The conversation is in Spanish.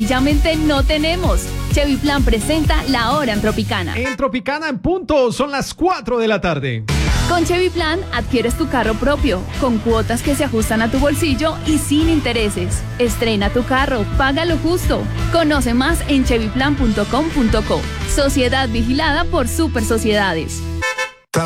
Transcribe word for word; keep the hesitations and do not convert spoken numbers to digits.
sencillamente no tenemos. Chevy Plan presenta La Hora en Tropicana. En Tropicana en punto, son las cuatro de la tarde. Con Chevy Plan adquieres tu carro propio, con cuotas que se ajustan a tu bolsillo y sin intereses. Estrena tu carro, paga lo justo. Conoce más en chevy plan punto com punto co. Sociedad vigilada por Super Sociedades.